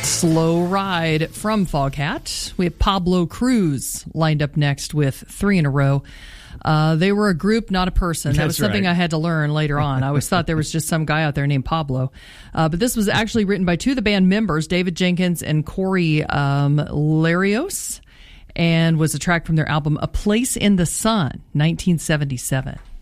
Slow Ride from Foghat. We have Pablo Cruz lined up next with 3 in a row. They were a group, not a person. That was something I had to learn later on. I always thought there was just some guy out there named Pablo. But this was actually written by 2 of the band members, David Jenkins and Corey Larios, and was a track from their album A Place in the Sun, 1977.